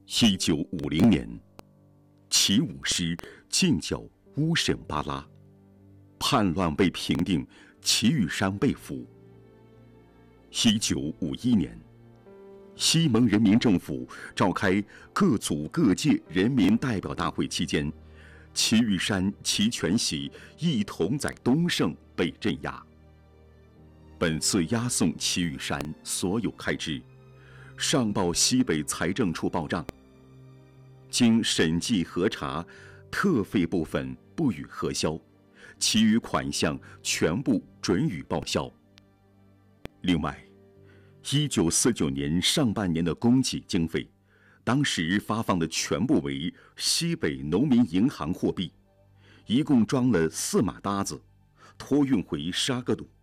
1950年，齐武师进剿乌什巴拉，叛乱被平定，齐玉山被俘。1951年，西蒙人民政府召开各族各界人民代表大会期间，齐玉山、齐全喜一同在东胜被镇压。本次押送齐玉山所有开支，上报西北财政处报账。经审计核查，特费部分不予核销，其余款项全部准予报销。另外，1949年上半年的供给经费，当时发放的全部为西北农民银行货币，一共装了4马搭子，托运回沙格杜。